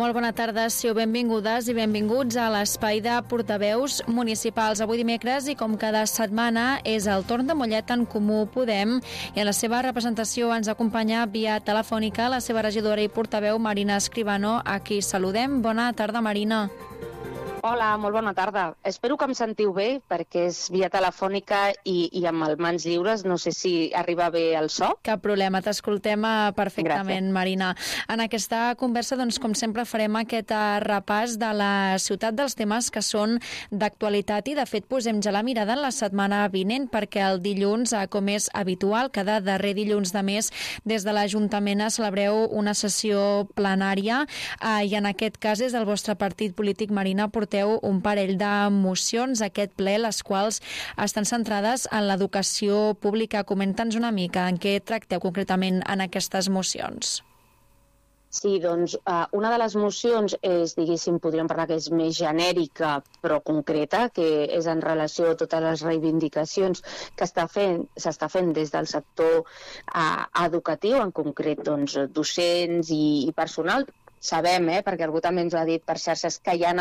Molt bona tarda, siu benvingudes i benvinguts a l'espai de portaveus municipals. Avui dimecres i com cada setmana és el torn de Mollet en Comú Podem i en la seva representació ens acompanya via telefònica la seva regidora i portaveu Marina Escribano, a qui saludem. Bona tarda, Marina. Hola, molt bona tarda. Espero que em sentiu bé, perquè és via telefònica i amb les mans lliures. No sé si arriba bé el so. Cap problema, t'escoltem perfectament, Gràcies. Marina. En aquesta conversa, doncs, com sempre, farem aquest repàs de la ciutat dels temes que són d'actualitat i, de fet, posem ja la mirada en la setmana vinent, perquè el dilluns, com és habitual, cada darrer dilluns de mes, des de l'Ajuntament celebreu una sessió plenària i en aquest cas és el vostre partit polític, Marina, porteu un parell de mocions aquest ple, les quals estan centrades en l'educació pública. Comenta'ns una mica en què tracteu concretament en aquestes mocions. Sí, doncs una de les mocions és, diguéssim, podríem parlar que és més genèrica però concreta, que és en relació a totes les reivindicacions que s'està fent des del sector educatiu, en concret doncs, docents i personal. Sabem, perquè algú també ens ho ha dit per xarxes, que hi ha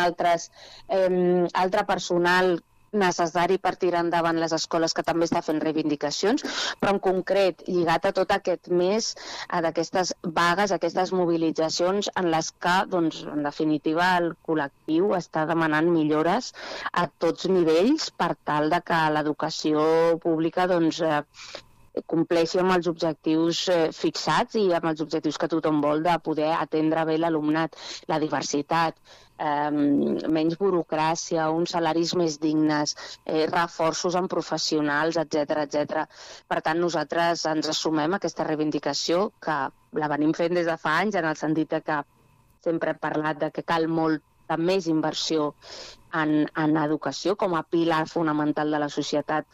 altre personal necessari per tirar endavant les escoles que també està fent reivindicacions, però en concret, lligat a tot aquest mes d'aquestes vagues, aquestes mobilitzacions en les que, doncs, en definitiva, el col·lectiu està demanant millores a tots nivells per tal de que l'educació pública doncs, compleixi amb els objectius fixats i amb els objectius que tothom vol de poder atendre bé l'alumnat, la diversitat, menys burocràcia, uns salaris més dignes, reforços en professionals, etc. Per tant, nosaltres ens assumem aquesta reivindicació que la venim fent des de fa anys, en el sentit que sempre hem parlat de que cal molta més inversió en educació com a pilar fonamental de la societat,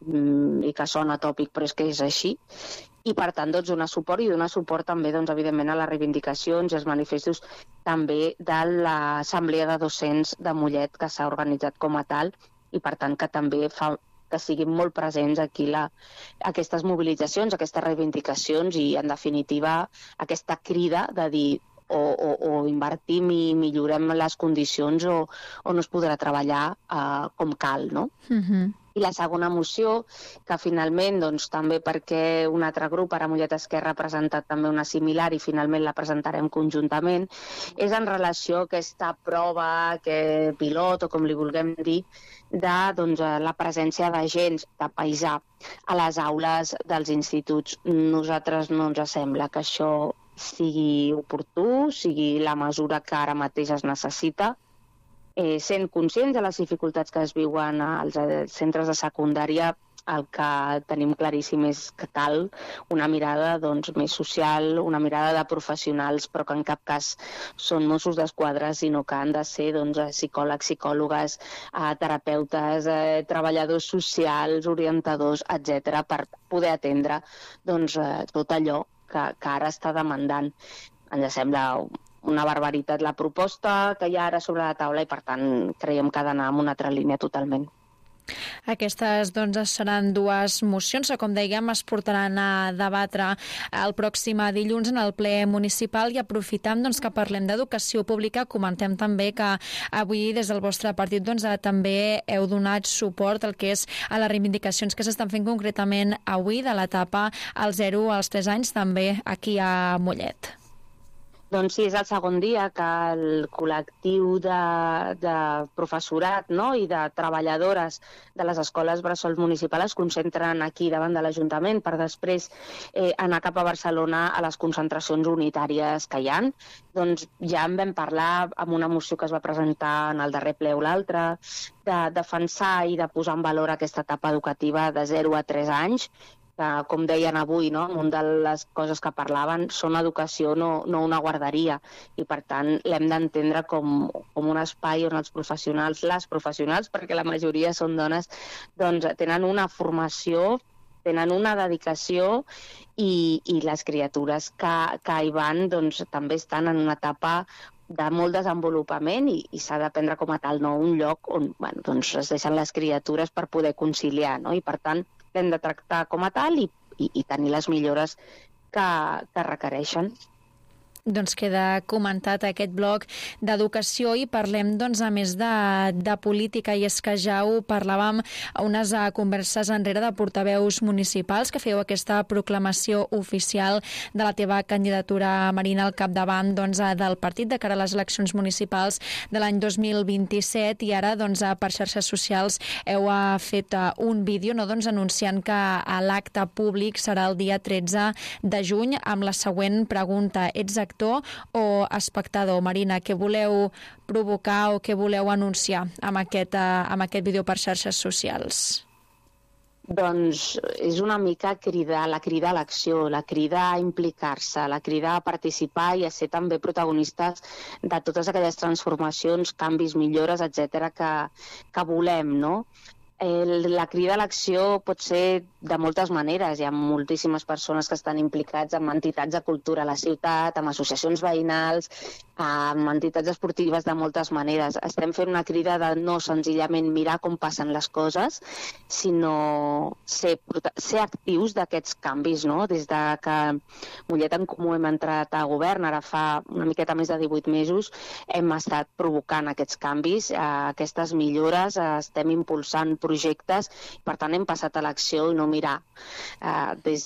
i que sona tòpic però és que és així, i per tant doncs, donar suport també doncs, evidentment a les reivindicacions i els manifestos també de l'Assemblea de Docents de Mollet, que s'ha organitzat com a tal, i per tant que també fa que siguin molt presents aquí aquestes mobilitzacions, aquestes reivindicacions i en definitiva aquesta crida de dir o invertim i millorem les condicions o no es podrà treballar com cal, no? I la segona moció, que finalment, doncs, també perquè un altre grup, ara Mollet Esquerra, ha presentat també una similar i finalment la presentarem conjuntament, és en relació a aquesta prova, pilot o com li vulguem dir, de doncs, la presència d'agents de paisà a les aules dels instituts. Nosaltres no ens sembla que això sigui oportú, sigui la mesura que ara mateix es necessita, sent conscients de les dificultats que es viuen als centres de secundària. El que tenim claríssim és que cal una mirada doncs, més social, una mirada de professionals, però que en cap cas són Mossos d'Esquadra, sinó que han de ser doncs, psicòlegs, psicòlogues, terapeutes, treballadors socials, orientadors, etc., per poder atendre doncs, tot allò que ara està demandant. Ens sembla una barbaritat la proposta que hi ha ara sobre la taula i, per tant, creiem que ha d'anar en una altra línia totalment. Aquestes doncs, seran dues mocions que, com dèiem, es portaran a debatre el pròxim dilluns en el ple municipal i aprofitant doncs, que parlem d'educació pública, comentem també que avui des del vostre partit doncs, també heu donat suport al que és a les reivindicacions que s'estan fent concretament avui de l'etapa als 0 als 3 anys també aquí a Mollet. Doncs sí, és el segon dia que el col·lectiu de professorat, no?, i de treballadores de les escoles bressol municipals es concentren aquí davant de l'Ajuntament per després anar cap a Barcelona a les concentracions unitàries que hi ha. Doncs ja en vam parlar amb una moció que es va presentar en el darrer ple o l'altre, de defensar i de posar en valor aquesta etapa educativa de 0 a 3 anys, que, com deien avui, no? Una de les coses que parlaven són educació, no una guarderia, i per tant l'hem d'entendre com un espai on els professionals, les professionals, perquè la majoria són dones, doncs tenen una formació, tenen una dedicació i les criatures que hi van doncs, també estan en una etapa de molt desenvolupament i s'ha de prendre com a tal, no? Un lloc on doncs es deixen les criatures per poder conciliar, no? I per tant l'hem de tractar com a tal i tenir les millores que requereixen. Doncs queda comentat aquest bloc d'educació i parlem, doncs, a més de política, i és que ja ho parlàvem a unes converses enrere de portaveus municipals que feu aquesta proclamació oficial de la teva candidatura, Marina, al capdavant, doncs, del partit de cara a les eleccions municipals de l'any 2027, i ara, doncs, per xarxes socials heu fet un vídeo, no, doncs, anunciant que l'acte públic serà el dia 13 de juny amb la següent pregunta: ets actor o espectador? Marina, què voleu provocar o què voleu anunciar amb aquest vídeo per xarxes socials? Doncs és una mica la crida a l'acció, la crida a implicar-se, la crida a participar i a ser també protagonistes de totes aquelles transformacions, canvis, millores, etcètera, que volem, no? La crida a l'acció pot ser de moltes maneres. Hi ha moltíssimes persones que estan implicats amb entitats de cultura a la ciutat, amb associacions veïnals, amb entitats esportives de moltes maneres. Estem fent una crida de no senzillament mirar com passen les coses, sinó ser actius d'aquests canvis, no? Des de que Mollet en Comú hem entrat a govern, ara fa una miqueta més de 18 mesos, hem estat provocant aquests canvis, aquestes millores, estem impulsant projectes, per tant hem passat a l'acció i no mirar des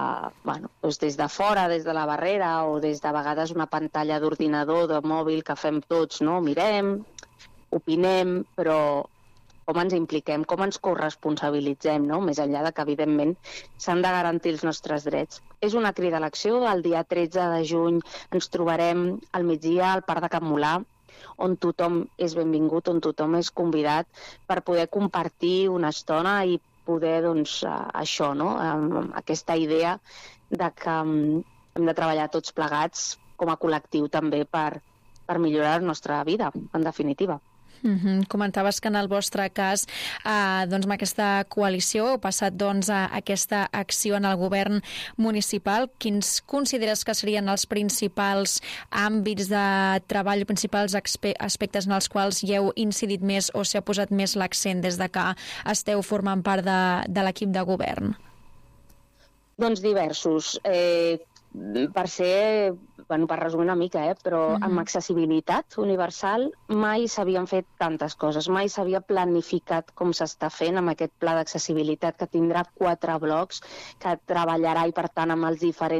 de fora, des de la barrera o des de vegades una pantalla d'ordinador, de mòbil que fem tots, no? Mirem, opinem, però com ens impliquem, com ens corresponsabilitzem, no? Més enllà de que, evidentment, s'han de garantir els nostres drets. És una crida a l'acció. El dia 13 de juny ens trobarem al migdia al Parc de Can Molà, on tothom és benvingut, on tothom és convidat per poder compartir una estona i poder, doncs, això, no? Aquesta idea de que hem de treballar tots plegats com a col·lectiu també per millorar la nostra vida, en definitiva. Comentaves que en el vostre cas, doncs, amb aquesta coalició heu passat, doncs, a aquesta acció en el govern municipal. Quins consideres que serien els principals àmbits de treball, principals aspectes en els quals hi heu incidit més o s'ha posat més l'accent des de que esteu formant part de l'equip de govern? Doncs diversos. Per resumir una mica, però amb accessibilitat universal mai s'havien fet tantes coses, mai s'havia planificat com s'està fent amb aquest pla d'accessibilitat que tindrà 4 blocs, que treballarà i, per tant, amb els diferents